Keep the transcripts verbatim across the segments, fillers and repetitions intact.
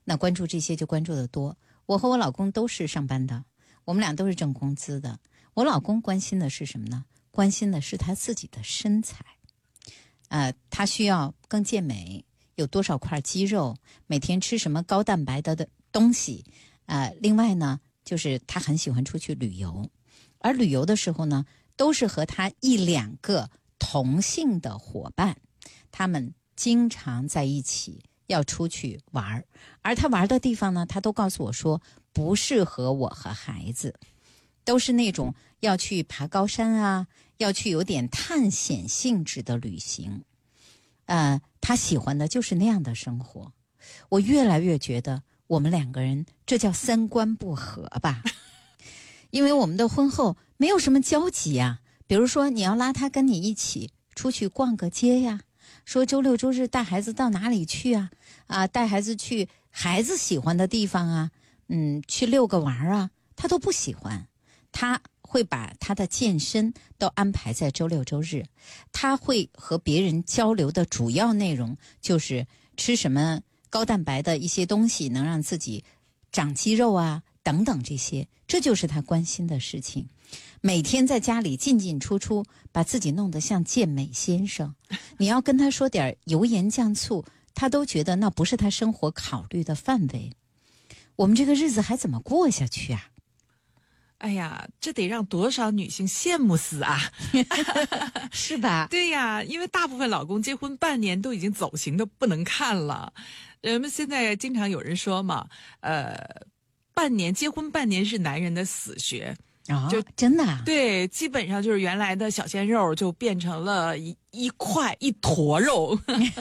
那关注这些就关注的多。我和我老公都是上班的，我们俩都是挣工资的。我老公关心的是什么呢？关心的是他自己的身材，呃，他需要更健美，有多少块肌肉，每天吃什么高蛋白的的东西。呃，另外呢，就是他很喜欢出去旅游，而旅游的时候呢，都是和他一两个同性的伙伴，他们经常在一起要出去玩，而他玩的地方呢，他都告诉我说不适合我和孩子，都是那种要去爬高山啊，要去有点探险性质的旅行。呃，他喜欢的就是那样的生活。我越来越觉得我们两个人这叫三观不合吧。因为我们的婚后没有什么交集呀，比如说你要拉他跟你一起出去逛个街呀，说周六周日带孩子到哪里去啊？啊，带孩子去孩子喜欢的地方啊，嗯，去遛个玩啊，他都不喜欢。他会把他的健身都安排在周六周日，他会和别人交流的主要内容就是吃什么高蛋白的一些东西，能让自己长肌肉啊等等这些，这就是他关心的事情。每天在家里进进出出，把自己弄得像健美先生。你要跟他说点油盐酱醋，他都觉得那不是他生活考虑的范围。我们这个日子还怎么过下去啊？ 哎呀，这得让多少女性羡慕死啊！ 是吧？ 对呀，因为大部分老公结婚半年都已经走形的不能看了。人们现在经常有人说嘛，呃，半年结婚半年是男人的死穴。 哦， 就真的啊？ 对，基本上就是原来的小鲜肉就变成了一一块一坨肉。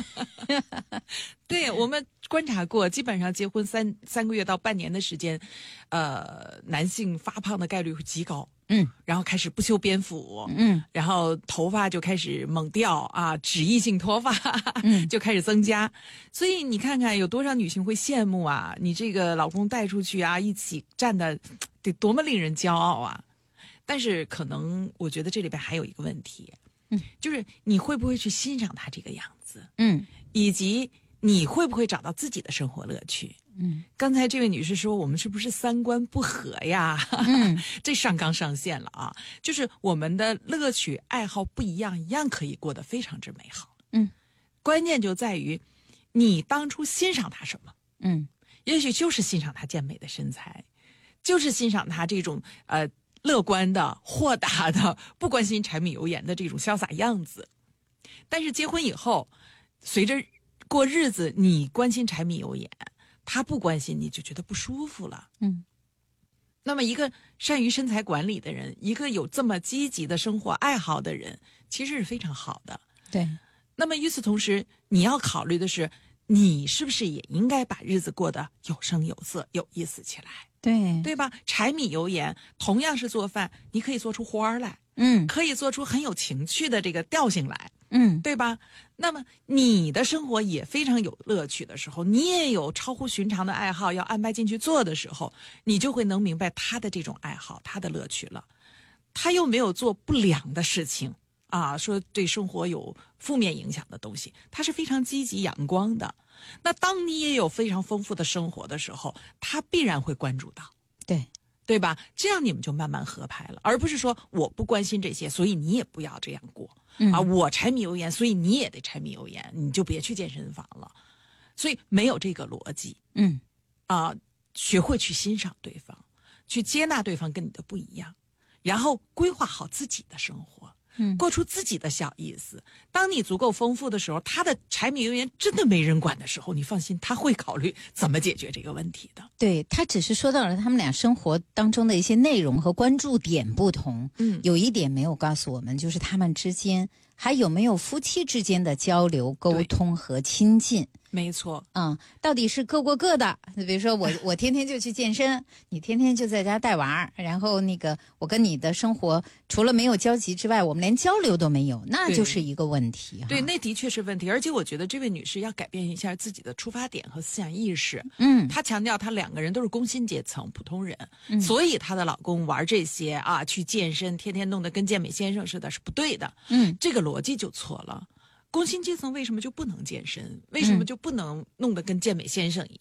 对，我们观察过，基本上结婚三三个月到半年的时间，呃，男性发胖的概率会极高。 嗯， 然后开始不修边幅， 嗯， 然后头发就开始猛掉啊，脂溢性脱发， 嗯， 就开始增加。所以你看看有多少女性会羡慕啊，你这个老公带出去啊，一起站的得多么令人骄傲啊！但是可能我觉得这里边还有一个问题， 嗯， 就是你会不会去欣赏他这个样子， 嗯， 以及你会不会找到自己的生活乐趣？ 嗯， 刚才这位女士说我们是不是三观不合呀？ 嗯， 这上纲上线了啊！就是我们的乐趣爱好不一样，一样可以过得非常之美好。 嗯， 关键就在于你当初欣赏她什么。 嗯， 也许就是欣赏她健美的身材，就是欣赏她这种呃乐观的、豁达的、不关心柴米油盐的这种潇洒样子。但是结婚以后，随着过日子，你关心柴米油盐，他不关心，你就觉得不舒服了。 嗯， 那么一个善于身材管理的人，一个有这么积极的生活爱好的人，其实是非常好的。 对。 那么与此同时，你要考虑的是，你是不是也应该把日子过得有声有色、有意思起来？ 对， 对吧？柴米油盐，同样是做饭，你可以做出花来， 嗯， 可以做出很有情趣的这个调性来。 嗯， 对吧？那么你的生活也非常有乐趣的时候，你也有超乎寻常的爱好要安排进去做的时候，你就会能明白他的这种爱好，他的乐趣了。他又没有做不良的事情啊，说对生活有负面影响的东西，他是非常积极阳光的。那当你也有非常丰富的生活的时候，他必然会关注到。 对。 对吧？这样你们就慢慢合拍了，而不是说我不关心这些，所以你也不要这样过、嗯、啊！我柴米油盐，所以你也得柴米油盐，你就别去健身房了。所以没有这个逻辑。 嗯， 啊，学会去欣赏对方，去接纳对方跟你的不一样，然后规划好自己的生活。嗯，过出自己的小意思。当你足够丰富的时候，他的柴米油盐真的没人管的时候，你放心，他会考虑怎么解决这个问题的。 对，他只是说到了他们俩生活当中的一些内容和关注点不同。嗯，有一点没有告诉我们，就是他们之间还有没有夫妻之间的交流、沟通和亲近。 没错， 嗯，到底是各过各的。比如说我我天天就去健身，你天天就在家带娃，然后那个我跟你的生活除了没有交集之外，我们连交流都没有，那就是一个问题。 对，那的确是问题。而且我觉得这位女士要改变一下自己的出发点和思想意识。嗯，她强调她两个人都是工薪阶层普通人、嗯、所以她的老公玩这些啊，去健身，天天弄得跟健美先生似的，是不对的。嗯，这个逻辑就错了。工薪阶层为什么就不能健身？为什么就不能弄得跟健美先生一样？